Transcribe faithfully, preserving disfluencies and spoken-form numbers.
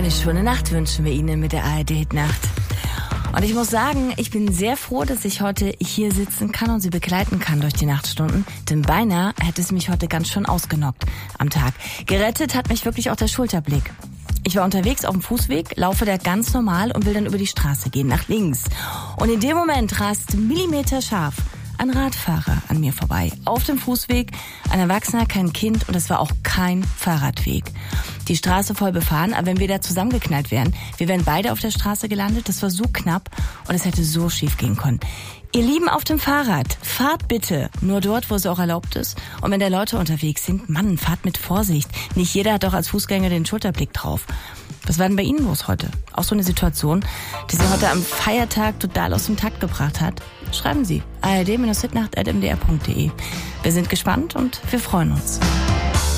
Eine schöne Nacht wünschen wir Ihnen mit der A R D-Hitnacht. Und ich muss sagen, ich bin sehr froh, dass ich heute hier sitzen kann und Sie begleiten kann durch die Nachtstunden. Denn beinahe hätte es mich heute ganz schön ausgenockt am Tag. Gerettet hat mich wirklich auch der Schulterblick. Ich war unterwegs auf dem Fußweg, laufe da ganz normal und will dann über die Straße gehen, nach links. Und in dem Moment rast millimeterscharf ein Radfahrer an mir vorbei. Auf dem Fußweg, ein Erwachsener, kein Kind, und es war auch kein Fahrradweg. Die Straße voll befahren, aber wenn wir da zusammengeknallt wären, wir wären beide auf der Straße gelandet, das war so knapp und es hätte so schief gehen können. Ihr Lieben auf dem Fahrrad, fahrt bitte nur dort, wo es auch erlaubt ist. Und wenn da Leute unterwegs sind, Mann, fahrt mit Vorsicht. Nicht jeder hat doch als Fußgänger den Schulterblick drauf. Was war denn bei Ihnen los heute? Auch so eine Situation, die Sie heute am Feiertag total aus dem Takt gebracht hat? Schreiben Sie a r d Bindestrich hitnacht at m d r punkt d e. Wir sind gespannt und wir freuen uns.